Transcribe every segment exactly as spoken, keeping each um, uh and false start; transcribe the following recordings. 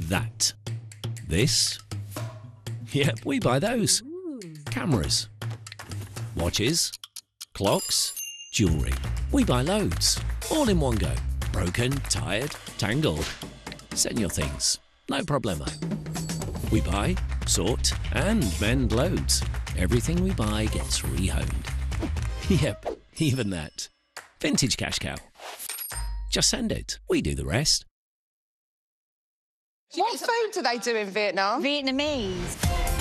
that. This? Yep, we buy those. Cameras. Watches. Clocks. Jewellery. We buy loads. All in one go. Broken, tired, tangled. Send your things. No problemo. We buy, sort and mend loads. Everything we buy gets rehomed. Yep, even that. Vintage Cash Cow. Just send it. We do the rest. What food do they do in Vietnam? Vietnamese.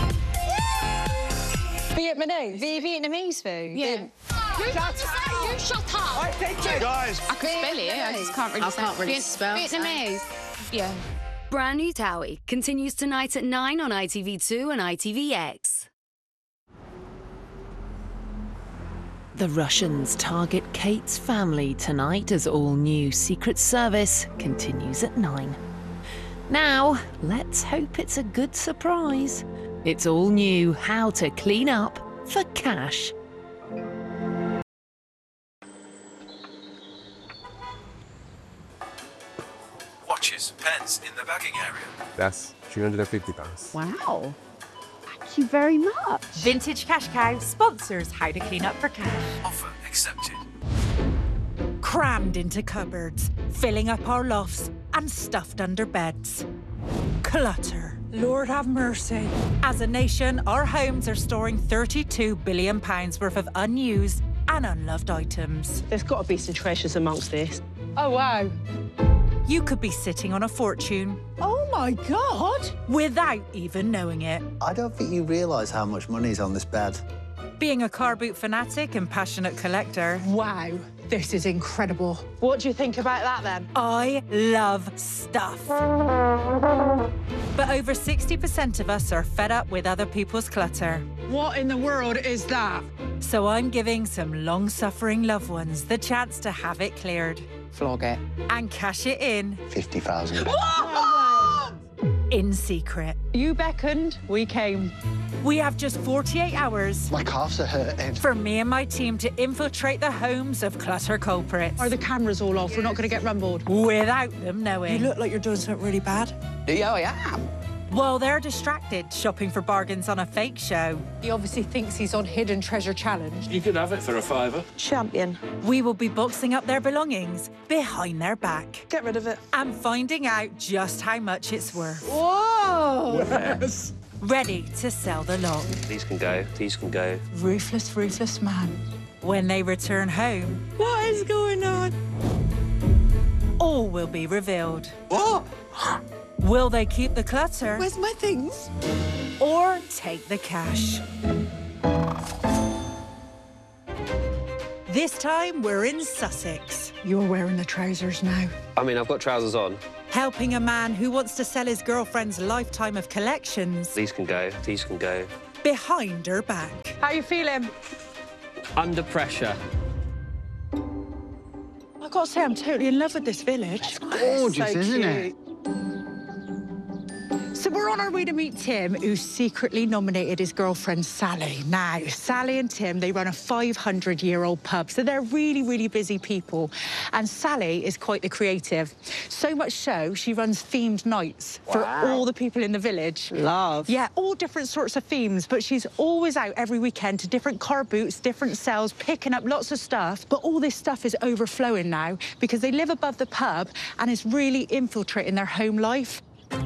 Vietnamese? V Vietnamese food. Yeah. You shut up! You shut up! I think you guys. I can spell it, I just can't really I say can't really Viet spell, so. Vietnamese. Yeah. Brand New Towie continues tonight at nine on I T V two and I T V X. The Russians target Kate's family tonight as all new Secret Service continues at nine. Now, let's hope it's a good surprise. It's all new how to clean up for cash. Watches, pens in the bagging area. That's three hundred fifty pounds. Wow. Thank you very much. Vintage Cash Cow sponsors How to Clean Up for Cash. Offer accepted. Crammed into cupboards, filling up our lofts and stuffed under beds. Clutter. Lord have mercy. As a nation, our homes are storing thirty-two billion pounds worth of unused and unloved items. There's got to be some treasures amongst this. Oh, wow. You could be sitting on a fortune. Oh, my God. Without even knowing it. I don't think you realise how much money's on this bed. Being a car boot fanatic and passionate collector. Wow, this is incredible. What do you think about that, then? I love stuff. But over sixty percent of us are fed up with other people's clutter. What in the world is that? So I'm giving some long-suffering loved ones the chance to have it cleared. Flog it. And cash it in. fifty thousand. In secret. You beckoned, we came. We have just forty-eight hours. My calves are hurting. For me and my team to infiltrate the homes of clutter culprits. Are the cameras all off? We're not going to get rumbled. Without them knowing. You look like you're doing something really bad. Yeah, I am. While they're distracted shopping for bargains on a fake show. He obviously thinks he's on Hidden Treasure Challenge. You could have it for a fiver. Champion. We will be boxing up their belongings behind their back. Get rid of it. And finding out just how much it's worth. Whoa! Yes. Ready to sell the lot. These can go, these can go. Ruthless, ruthless man. When they return home, What is going on? all will be revealed. What? Will they keep the clutter? Where's my things? Or take the cash? This time, we're in Sussex. You're wearing the trousers now. I mean, I've got trousers on. Helping a man who wants to sell his girlfriend's lifetime of collections These can go, these can go. behind her back. How you feeling? Under pressure. I've got to say, I'm totally in love with this village. It's gorgeous, isn't it? So we're on our way to meet Tim, who secretly nominated his girlfriend, Sally. Now, Sally and Tim, they run a five hundred year old pub, so they're really, really busy people. And Sally is quite the creative. So much so, she runs themed nights for all the people in the village. Love. Yeah, all different sorts of themes, but she's always out every weekend to different car boots, different sales, picking up lots of stuff. But all this stuff is overflowing now because they live above the pub and it's really infiltrating their home life.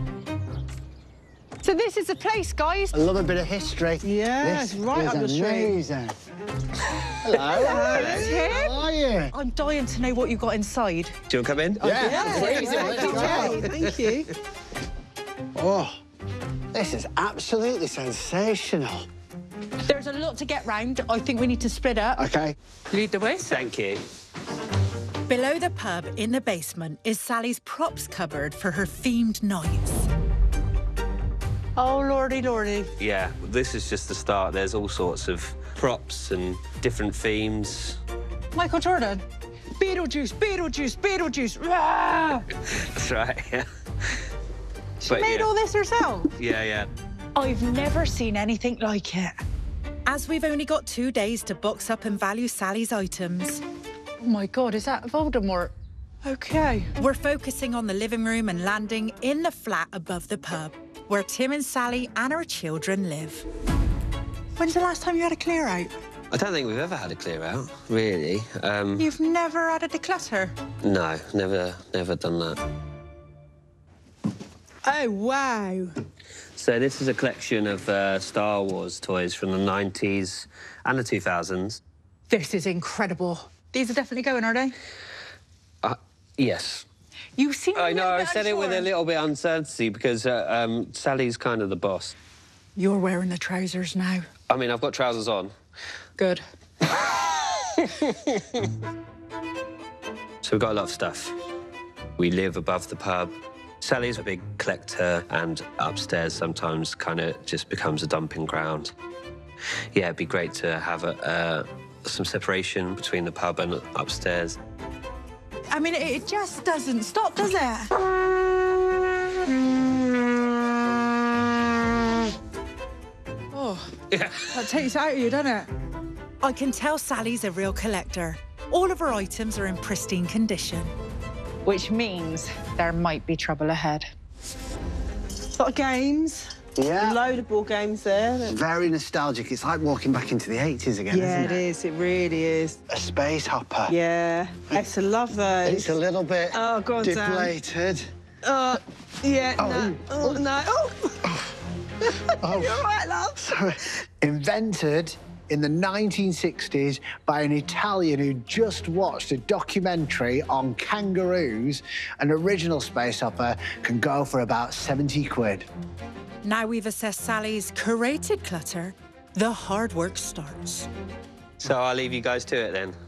So this is the place, guys. I love a bit of history. Yeah, This it's right is up the street. amazing. Hello. Hello, Tim. How are you? I'm dying to know what you got inside. Do you want to come in? Yeah. Yeah, please, let's go. Thank you. Oh, this is absolutely sensational. There's a lot to get round. I think we need to split up. Okay. Lead the way. Thank you. Below the pub, in the basement, is Sally's props cupboard for her themed nights. Oh, lordy, lordy. Yeah, this is just the start. There's all sorts of props and different themes. Michael Jordan. Beetlejuice, Beetlejuice, Beetlejuice. Rah! That's right, yeah. She But, made yeah. all this herself. Yeah, yeah. I've never seen anything like it. As we've only got two days to box up and value Sally's items. Oh, my God, is that Voldemort? OK. We're focusing on the living room and landing in the flat above the pub, where Tim and Sally and our children live. When's the last time you had a clear out? I don't think we've ever had a clear out, really. Um, You've never had a declutter? no, never, never done that. Oh, wow. So this is a collection of uh, Star Wars toys from the nineties and the two thousands. This is incredible. These are definitely going, are they? Uh, yes. You seem I know, a I little bit said it with a unsure. little bit of uncertainty because uh, um, Sally's kind of the boss. You're wearing the trousers now. I mean, I've got trousers on. Good. So we've got a lot of stuff. We live above the pub. Sally's a big collector, and upstairs sometimes kind of just becomes a dumping ground. Yeah, it'd be great to have a, uh, some separation between the pub and upstairs. I mean, it, it just doesn't stop, does it? Oh, yeah. That takes it out of you, doesn't it? I can tell Sally's a real collector. All of her items are in pristine condition. Which means there might be trouble ahead. A lot of games. Yeah. A load of board games there. Very nostalgic. It's like walking back into the eighties again, Yeah, isn't it it? is. It really is. A space hopper. Yeah. I used to love those. It's a little bit Oh, God, Dan. deflated. Oh, yeah, Oh, no. Oh, no. Oh. Oh. You're right, love. So, invented in the nineteen sixties by an Italian who just watched a documentary on kangaroos. An original space hopper can go for about seventy quid. Now we've assessed Sally's curated clutter, the hard work starts. So I'll leave you guys to it then.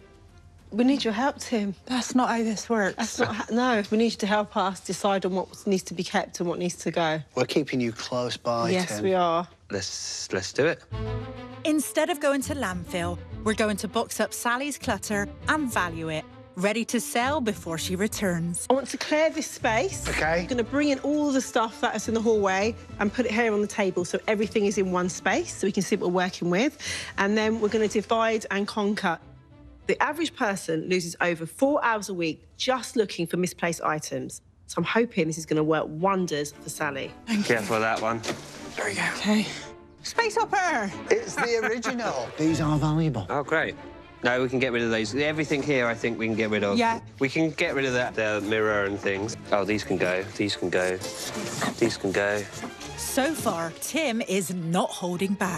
We need your help, Tim. That's not how this works. That's not ha no, we need you to help us decide on what needs to be kept and what needs to go. We're keeping you close by, yes, Tim. we are. Let's let's do it. Instead of going to landfill, we're going to box up Sally's clutter and value it, ready to sell before she returns. I want to clear this space. Okay. I'm going to bring in all the stuff that is in the hallway and put it here on the table so everything is in one space so we can see what we're working with. And then we're going to divide and conquer. The average person loses over four hours a week just looking for misplaced items. So I'm hoping this is going to work wonders for Sally. Careful of that one. There we go. Okay. Space hopper! It's the original. These are valuable. Oh, great. No, we can get rid of those. Everything here, I think we can get rid of. Yeah. We can get rid of that the mirror and things. Oh, these can go. These can go. These can go. So far, Tim is not holding back.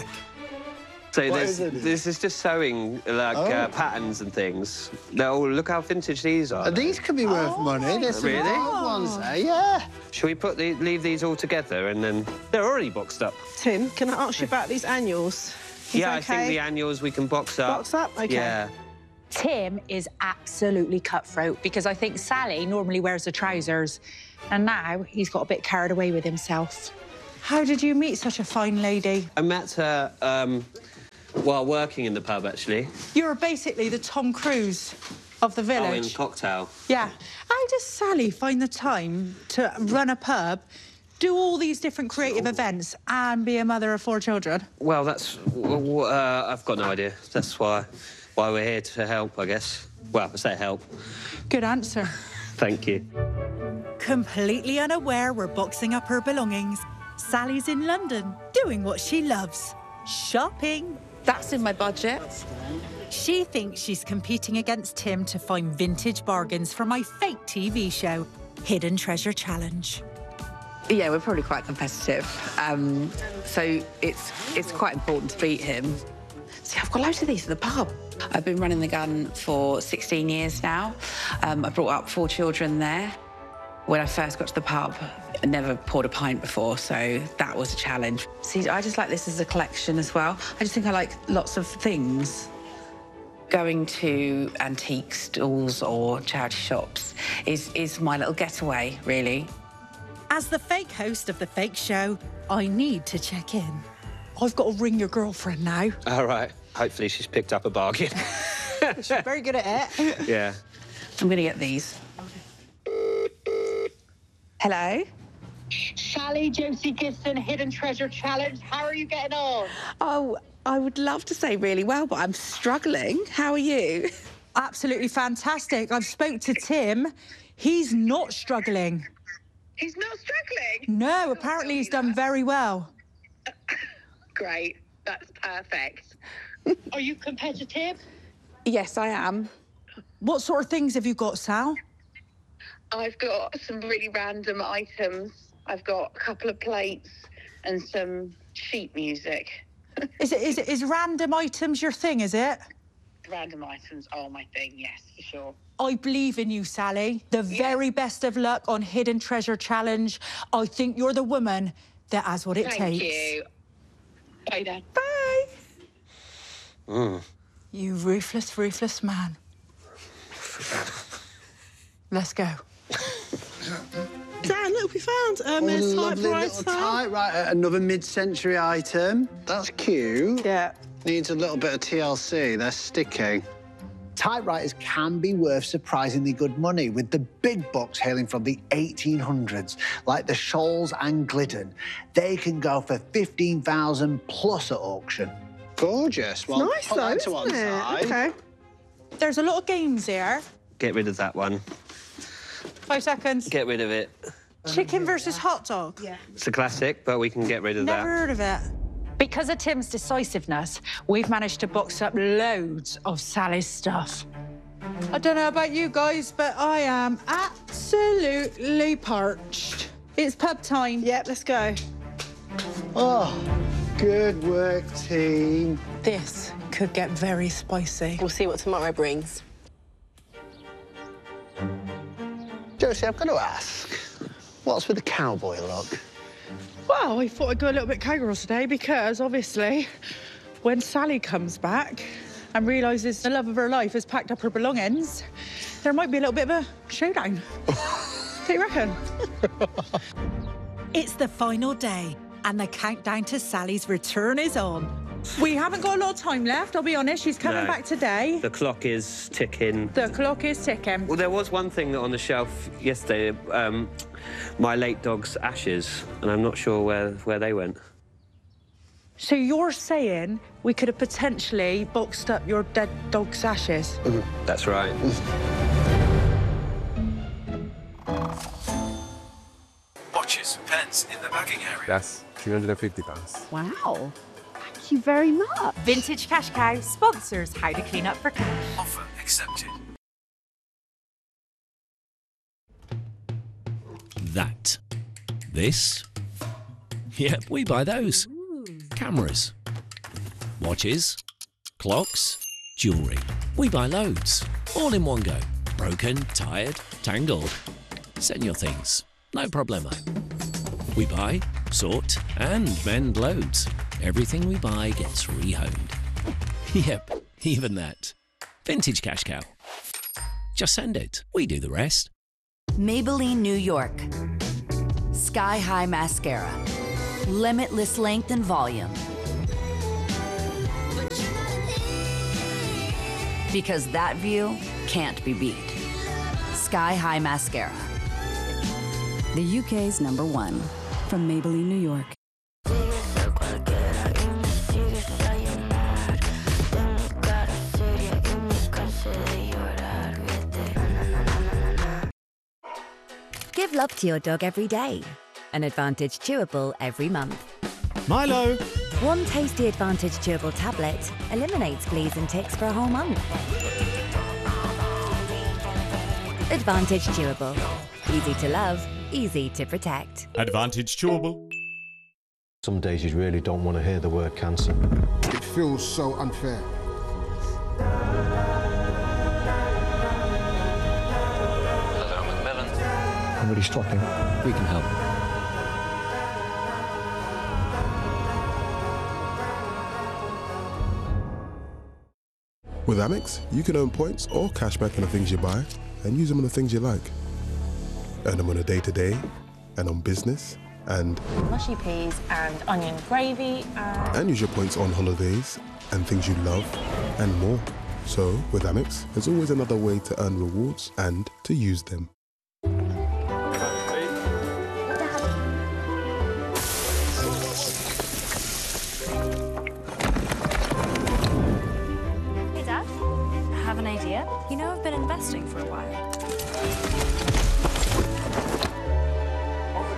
So What there's, is it? this is just sewing, like, Oh. uh, patterns and things. Oh, look how vintage these are. Uh, these could be worth money. There's some Really? old ones there, yeah. Should we put the, leave these all together and then... They're already boxed up. Tim, can I ask you about these annuals? Is yeah, that I think okay? the annuals we can box up. Box up? OK. Yeah. Tim is absolutely cutthroat because I think Sally normally wears the trousers and now he's got a bit carried away with himself. How did you meet such a fine lady? I met her um, while working in the pub, actually. You're basically the Tom Cruise of the Oh, in village. Cocktail. Yeah. How does Sally find the time to run a pub, do all these different creative events and be a mother of four children? Well, that's... w- w- Uh, I've got no idea. That's why, why we're here to help, I guess. Well, I say help. Good answer. Thank you. Completely unaware we're boxing up her belongings, Sally's in London, doing what she loves, shopping. That's in my budget. She thinks she's competing against Tim to find vintage bargains for my fake T V show, Hidden Treasure Challenge. Yeah, we're probably quite competitive. Um, so it's it's quite important to beat him. See, I've got loads of these at the pub. I've been running the gun for sixteen years now. Um, I brought up four children there. When I first got to the pub, I never poured a pint before, so that was a challenge. See, I just like this as a collection as well. I just think I like lots of things. Going to antique stalls or charity shops is, is my little getaway, really. As the fake host of the fake show, I need to check in. I've got to ring your girlfriend now. All right. Hopefully she's picked up a bargain. She's very good at it. Yeah. I'm going to get these. Hello? Sally, Josie Gibson, Hidden Treasure Challenge. How are you getting on? Oh, I would love to say really well, but I'm struggling. How are you? Absolutely fantastic. I've spoke to Tim. He's not struggling. He's not struggling? No, apparently he's done very well. Great. That's perfect. Are you competitive? Yes, I am. What sort of things have you got, Sal? I've got some really random items. I've got a couple of plates and some sheet music. Is it is it is random items your thing, is it? Random items are my thing, yes, for sure. I believe in you, Sally. The very best of luck on Hidden Treasure Challenge. I think you're the woman that has what it Thank takes. you. Bye then. Bye. Mm. You ruthless, ruthless man. Let's go. Dan, look, we found a Oh, men's lovely typewriter. little typewriter. Another mid-century item. That's cute. Yeah. Needs a little bit of T L C. They're sticky. Typewriters can be worth surprisingly good money, with the big bucks hailing from the eighteen hundreds, like the Scholes and Glidden. They can go for fifteen thousand plus at auction. Gorgeous. Well, Nice, put though, that to one isn't it? side. Okay. There's a lot of games here. Get rid of that one. Five seconds. Get rid of it. Chicken versus hot dog. Yeah. It's a classic, but we can get rid of Never that. heard of it. Because of Tim's decisiveness, we've managed to box up loads of Sally's stuff. I don't know about you guys, but I am absolutely parched. It's pub time. Yep, let's go. Oh, good work, team. This could get very spicy. We'll see what tomorrow brings. Josie, I've got to ask, what's with the cowboy look? Well, I thought I'd go a little bit cowgirl today because, obviously, when Sally comes back and realises the love of her life has packed up her belongings, there might be a little bit of a showdown. What do you reckon? It's the final day, and the countdown to Sally's return is on. We haven't got a lot of time left, I'll be honest. She's coming No. back today. The clock is ticking. The clock is ticking. Well, there was one thing on the shelf yesterday, um, my late dog's ashes, and I'm not sure where, where they went. So you're saying we could have potentially boxed up your dead dog's ashes? Mm, that's right. Watches, pens in the bagging area. That's three hundred fifty pounds. Wow. Thank you very much. Vintage Cash Cow sponsors How to Clean Up for Cash. Offer accepted. That. This. Yep, we buy those. Cameras. Watches. Clocks. Jewellery. We buy loads. All in one go. Broken, tired, tangled. Send your things. No problemo. We buy, sort and mend loads. Everything we buy gets rehomed. Yep, even that. Vintage Cash Cow. Just send it. We do the rest. Maybelline New York. Sky High Mascara. Limitless length and volume. Because that view can't be beat. Sky High Mascara. The U K's number one. From Maybelline New York. Give love to your dog every day. An Advantage chewable every month. Milo! One tasty Advantage chewable tablet eliminates fleas and ticks for a whole month. Advantage chewable. Easy to love, easy to protect. Advantage chewable. Some days you really don't want to hear the word cancer. It feels so unfair. Hello, Macmillan. I'm really struggling. We can help. With Amex, you can earn points or cashback on the things you buy and use them on the things you like. Earn them on a day-to-day and on business and... mushy peas and onion gravy and... And use your points on holidays and things you love and more. So, with Amex, there's always another way to earn rewards and to use them. Hey, Dad. I have an idea. You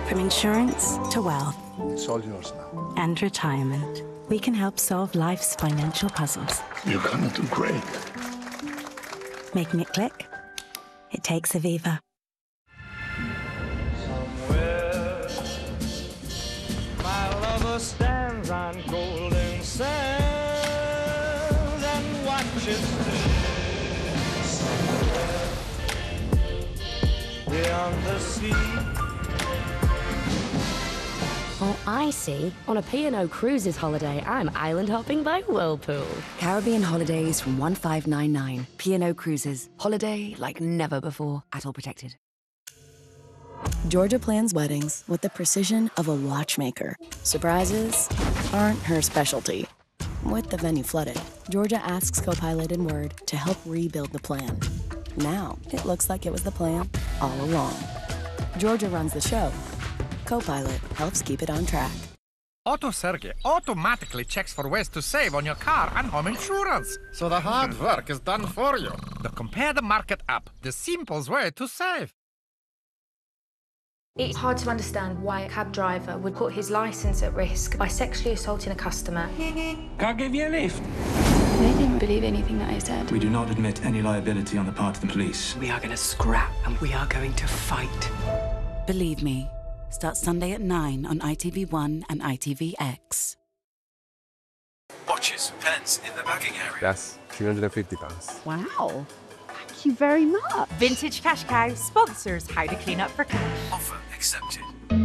From insurance to wealth It's all yours now. and retirement, we can help solve life's financial puzzles. You're gonna do great. Making it click? It takes Aviva. My lover stands on golden sands and watches beyond the sea. Oh, I see. On a P and O Cruises holiday, I'm island hopping by Whirlpool. Caribbean holidays from one five nine nine. P and O Cruises. Holiday like never before. At all protected. Georgia plans weddings with the precision of a watchmaker. Surprises aren't her specialty. With the venue flooded, Georgia asks Copilot and Word to help rebuild the plan. Now, it looks like it was the plan all along. Georgia runs the show. Copilot helps keep it on track. AutoSerge automatically checks for ways to save on your car and home insurance, so the hard work is done for you. The Compare the Market app, the simplest way to save. It's hard to understand why a cab driver would put his licence at risk by sexually assaulting a customer. Can't give you a lift. They didn't believe anything that I said. We do not admit any liability on the part of the police. We are going to scrap and we are going to fight. Believe me. Starts Sunday at nine on I T V one and I T V X. Watches, pens in the bagging area. That's three hundred fifty pounds. Wow. Thank you very much. Vintage Cash Cow sponsors How to Clean Up for Cash. Offer accepted.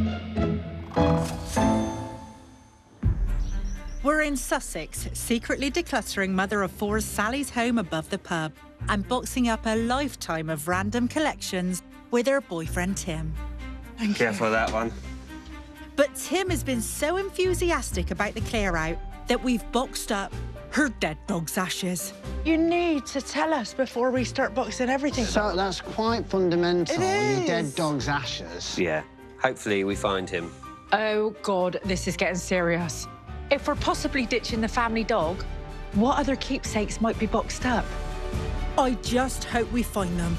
We're in Sussex, secretly decluttering mother of four's Sally's home above the pub and boxing up a lifetime of random collections with her boyfriend Tim. Thank Careful of that one. But Tim has been so enthusiastic about the clear out that we've boxed up her dead dog's ashes. You need to tell us before we start boxing everything. So that's quite fundamental. It is. Your dead dog's ashes. Yeah. Hopefully we find him. Oh, God, this is getting serious. If we're possibly ditching the family dog, what other keepsakes might be boxed up? I just hope we find them.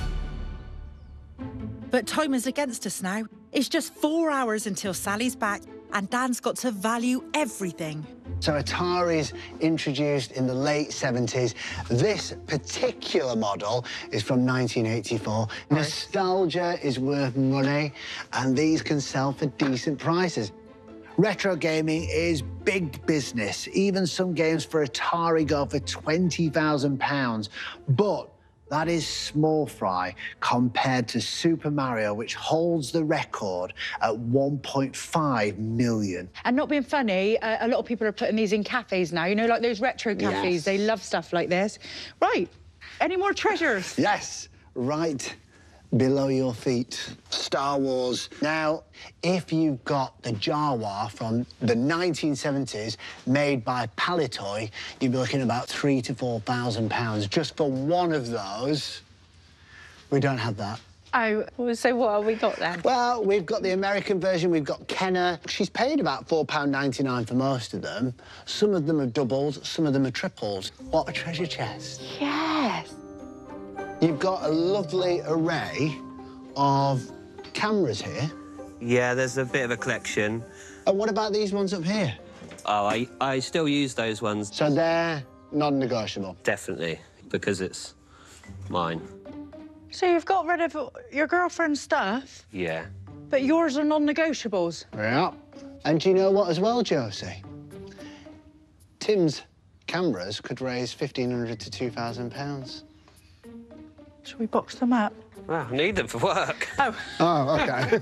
But time is against us now. It's just four hours until Sally's back, and Dan's got to value everything. So Atari's introduced in the late seventies. This particular model is from nineteen eighty-four. Right. Nostalgia is worth money, and these can sell for decent prices. Retro gaming is big business. Even some games for Atari go for twenty thousand pounds. But that is small fry compared to Super Mario, which holds the record at one point five million. And not being funny, uh, a lot of people are putting these in cafes now, you know, like those retro cafes. Yes. They love stuff like this. Right, any more treasures? Yes, right below your feet. Star Wars. Now, if you've got the Jawa from the nineteen seventies, made by Palitoy, you'd be looking at about three to four thousand pounds just for one of those. We don't have that. Oh, so what have we got then? Well, we've got the American version. We've got Kenner. She's paid about four pounds ninety-nine for most of them. Some of them are doubled, some of them are tripled. What a treasure chest. Yes. You've got a lovely array of cameras here. Yeah, there's a bit of a collection. And what about these ones up here? Oh, I, I still use those ones. So they're non-negotiable? Definitely, because it's mine. So you've got rid of your girlfriend's stuff, Yeah. but yours are non-negotiables? Yeah. And do you know what as well, Josie? Tim's cameras could raise fifteen hundred to two thousand pounds. Should we box them up? Well, I need them for work. Oh. Oh, OK.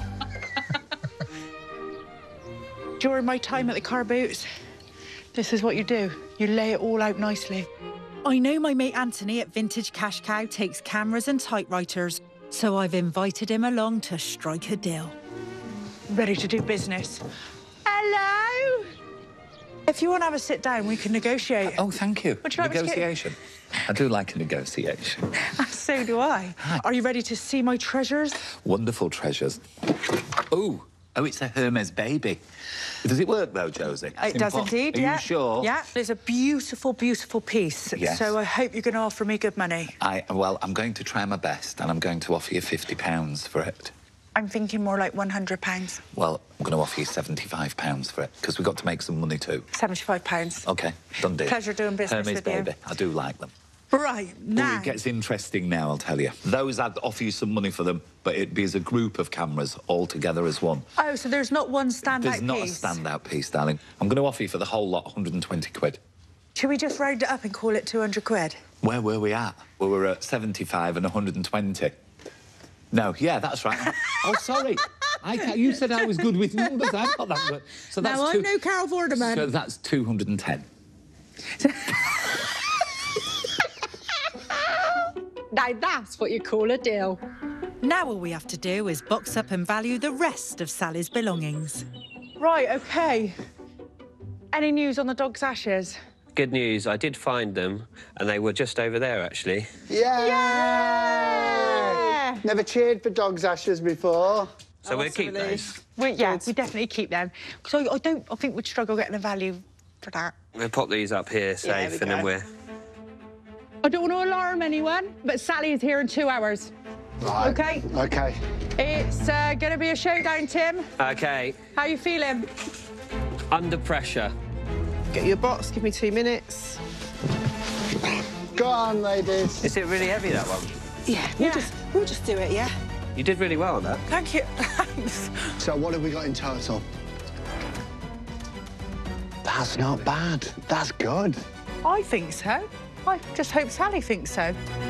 During my time at the car boots, this is what you do. You lay it all out nicely. I know my mate Anthony at Vintage Cash Cow takes cameras and typewriters, so I've invited him along to strike a deal. Ready to do business. Hello? If you want to have a sit down, we can negotiate. Oh, thank you. Would you like me to get- Negotiation. I do like a negotiation. So do I. Are you ready to see my treasures? Wonderful treasures. Oh, oh, it's a Hermes baby. Does it work, though, Josie? It does indeed, Are yeah. you sure? Yeah, it's a beautiful, beautiful piece. Yes. So I hope you're going to offer me good money. I, well, I'm going to try my best, and I'm going to offer you fifty pounds for it. I'm thinking more like one hundred pounds. Well, I'm going to offer you seventy-five pounds for it, because we've got to make some money too. seventy-five pounds. OK, done deal. Pleasure doing business Hermes with you. baby, I do like them. Right, now... Well, it gets interesting now, I'll tell you. Those, I'd offer you some money for them, but it'd be as a group of cameras all together as one. Oh, so there's not one standout There's not piece? a standout piece, darling. I'm going to offer you for the whole lot one hundred and twenty quid. Should we just round it up and call it two hundred quid? Where were we at? We were at seventy-five and one hundred and twenty. No, yeah, that's right. Oh, sorry. I can't, you said I was good with numbers. I'm not that good. So that's now, two, I'm no Carol Vorderman. So that's two hundred and ten. Now that's what you call a deal. Now all we have to do is box up and value the rest of Sally's belongings. Right, OK. Any news on the dog's ashes? Good news, I did find them, and they were just over there, actually. Yeah! Yeah! Never cheered for dog's ashes before. So we'll keep those. We, yeah, we definitely keep them. Because I, I don't, I think we'd struggle getting a value for that. We'll pop these up here, safe, we and then go. we're... I don't want to alarm anyone, but Sally is here in two hours. Right. OK? OK. It's uh, going to be a showdown, Tim. OK. How you feeling? Under pressure. Get your box, give me two minutes. Go on, ladies. Is it really heavy, that one? Yeah, we'll, yeah. Just, we'll just do it, yeah? You did really well on that. Thank you. Thanks. So what have we got in total? That's not bad. That's good. I think so. I just hope Sally thinks so.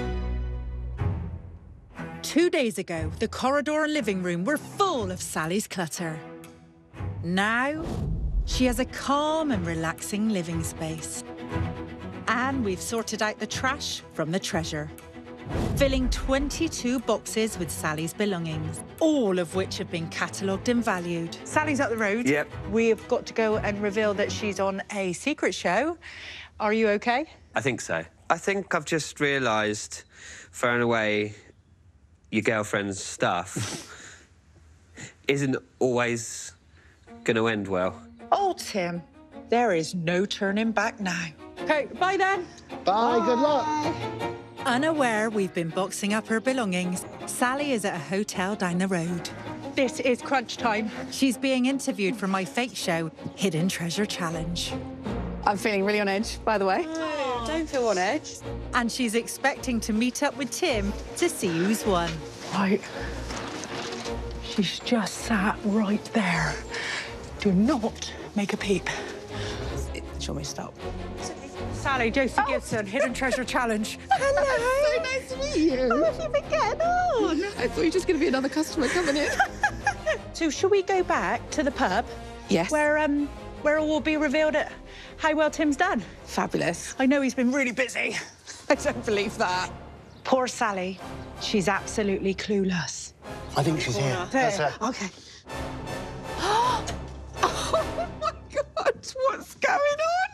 Two days ago, the corridor and living room were full of Sally's clutter. Now, she has a calm and relaxing living space. And we've sorted out the trash from the treasure, filling twenty-two boxes with Sally's belongings, all of which have been catalogued and valued. Sally's up the road. Yep. We've got to go and reveal that she's on a secret show. Are you OK? I think so. I think I've just realised throwing away your girlfriend's stuff isn't always going to end well. Oh, Tim, there is no turning back now. OK, bye then. Bye, bye. Good luck. Unaware we've been boxing up her belongings, Sally is at a hotel down the road. This is crunch time. She's being interviewed for my fake show, Hidden Treasure Challenge. I'm feeling really on edge, by the way. Oh, don't feel on edge. And she's expecting to meet up with Tim to see who's won. Right. She's just sat right there. Do not make a peep. Shall we stop? Sally, Josie oh. Gibson, Hidden Treasure Challenge. Hello. So nice to meet you. How have you been getting on? I thought you were just going to be another customer coming in. So, shall we go back to the pub? Yes. Where, um, where it will be revealed at how well Tim's done. Fabulous. I know he's been really busy. I don't believe that. Poor Sally. She's absolutely clueless. I think she's here. That's her. OK. Oh, my God. What's going on?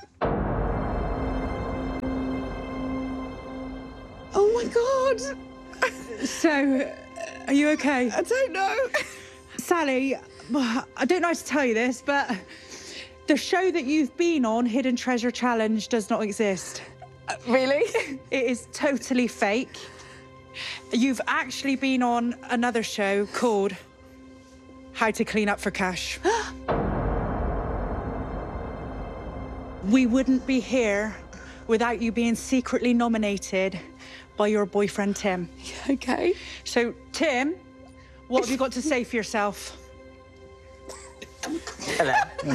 Oh, my God. So, are you OK? I don't know. Sally, I don't know how to tell you this, but the show that you've been on, Hidden Treasure Challenge, does not exist. Uh, really? It is totally fake. You've actually been on another show called How to Clean Up for Cash. We wouldn't be here without you being secretly nominated by your boyfriend, Tim. OK. So, Tim, what have you got to say for yourself? Hello.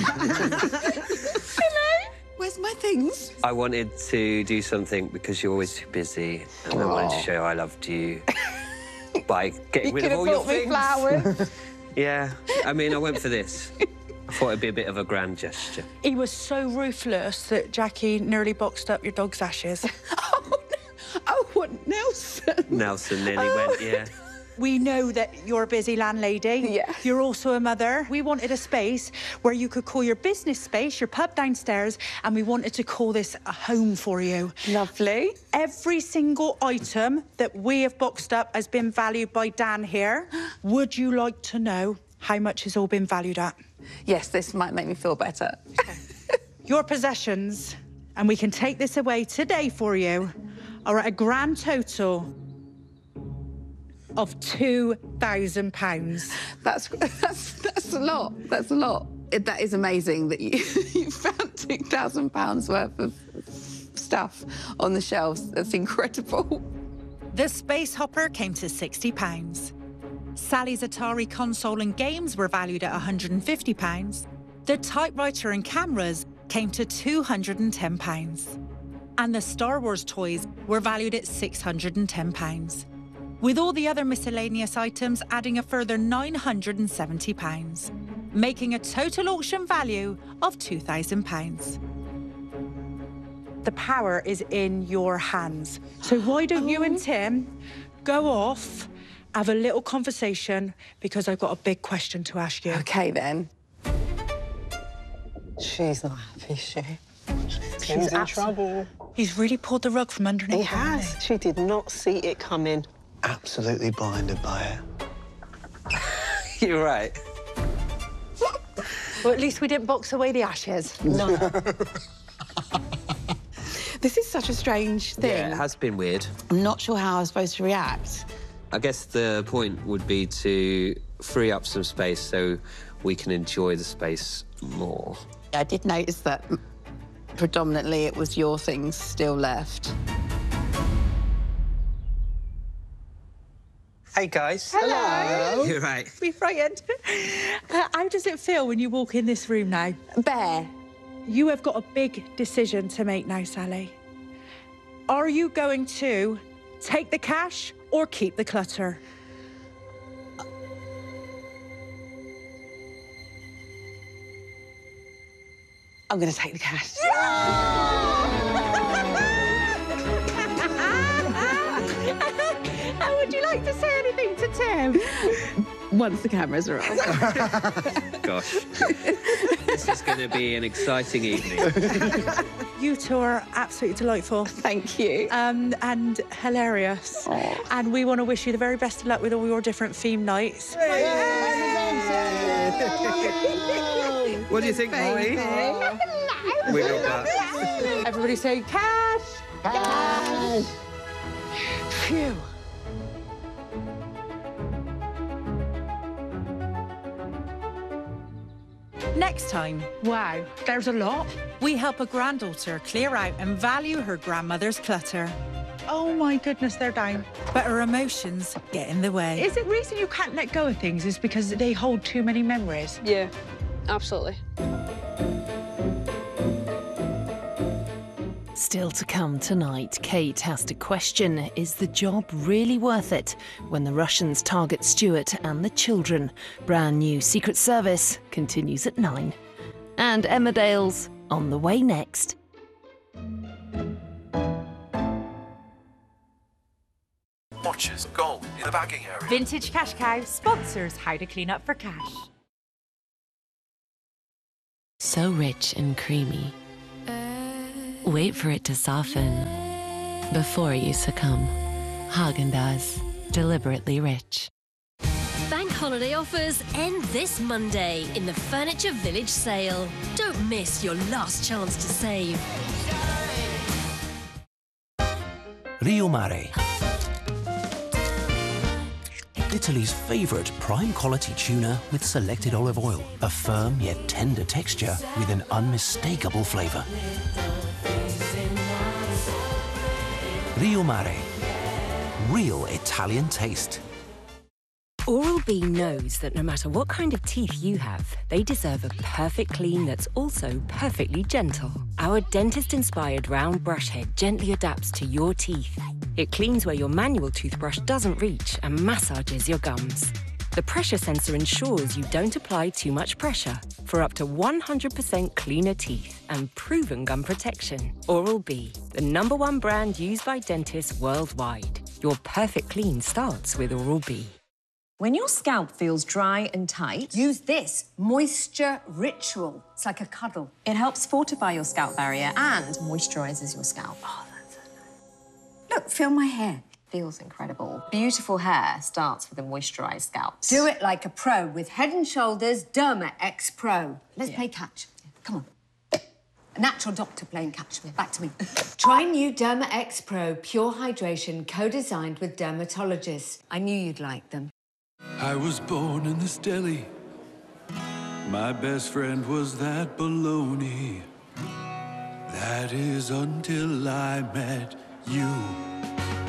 Hello. Where's my things? I wanted to do something because you're always too busy, and I wanted to show I loved you by getting you rid of all your things. You could have bought me flowers. Yeah, I mean, I went for this. I thought it'd be a bit of a grand gesture. He was so ruthless that Jackie nearly boxed up your dog's ashes. Oh, no. Oh, what, Nelson? Nelson nearly oh. went, yeah. We know that you're a busy landlady. Yeah. You're also a mother. We wanted a space where you could call your business space, your pub downstairs, and we wanted to call this a home for you. Lovely. Every single item that we have boxed up has been valued by Dan here. Would you like to know how much has all been valued at? Yes, this might make me feel better. Your possessions, and we can take this away today for you, are at a grand total of two thousand pounds. That's, that's, that's a lot. That's a lot. It, that is amazing that you, you found two thousand pounds worth of stuff on the shelves. That's incredible. The Space Hopper came to sixty pounds. Sally's Atari console and games were valued at one hundred and fifty pounds. The typewriter and cameras came to two hundred and ten pounds. And the Star Wars toys were valued at six hundred and ten pounds, with all the other miscellaneous items adding a further nine hundred and seventy pounds, making a total auction value of two thousand pounds. The power is in your hands. So why don't oh. you and Tim go off, have a little conversation, because I've got a big question to ask you. OK, then. She's not happy, is she? She's in trouble. He's really pulled the rug from underneath. He has. He? She did not see it coming. Absolutely blinded by it. You're right. Well, at least we didn't box away the ashes. No. This is such a strange thing. Yeah, it has been weird. I'm not sure how I'm supposed to react. I guess the point would be to free up some space so we can enjoy the space more. I did notice that predominantly it was your things still left. Hey, guys. Hello. You're right. Be frightened. Uh, how does it feel when you walk in this room now? Bear. You have got a big decision to make now, Sally. Are you going to take the cash or keep the clutter? I'm going to take the cash. How would you like to say anything to Tim? Once the cameras are on. Gosh. This is going to be an exciting evening. You two are absolutely delightful. Thank you. Um, and hilarious. Aww. And we want to wish you the very best of luck with all your different theme nights. What do you think, Molly? Wiggle butt. Everybody say cash! Cash! Phew. Next time, wow, there's a lot. We help a granddaughter clear out and value her grandmother's clutter. Oh my goodness, they're down. But her emotions get in the way. Is it the reason you can't let go of things is because they hold too many memories? Yeah, absolutely. Still to come tonight, Kate has to question, is the job really worth it when the Russians target Stuart and the children? Brand new Secret Service continues at nine. And Emmerdale's on the way next. Watches gold in the bagging area. Vintage Cash Cow sponsors How to Clean Up for Cash. So rich and creamy. Wait for it to soften before you succumb. Häagen-Dazs, deliberately rich. Bank holiday offers end this Monday in the Furniture Village sale. Don't miss your last chance to save. Rio Mare. Italy's favourite prime quality tuna with selected olive oil. A firm yet tender texture with an unmistakable flavour. Rio Mare. Real Italian taste. Oral-B knows that no matter what kind of teeth you have, they deserve a perfect clean that's also perfectly gentle. Our dentist-inspired round brush head gently adapts to your teeth. It cleans where your manual toothbrush doesn't reach and massages your gums. The pressure sensor ensures you don't apply too much pressure for up to one hundred percent cleaner teeth and proven gum protection. Oral-B, the number one brand used by dentists worldwide. Your perfect clean starts with Oral-B. When your scalp feels dry and tight, use this Moisture Ritual. It's like a cuddle. It helps fortify your scalp barrier and moisturizes your scalp. Oh, that's so nice. Look, feel my hair. Feels incredible. Beautiful hair starts with a moisturized scalp. Do it like a pro with Head and Shoulders Derma X Pro. Let's yeah. play catch. Come on. A natural doctor playing catch me. Back to me. Try new Derma X Pro Pure Hydration, co-designed with dermatologists. I knew you'd like them. I was born in this deli. My best friend was that baloney. That is until I met you.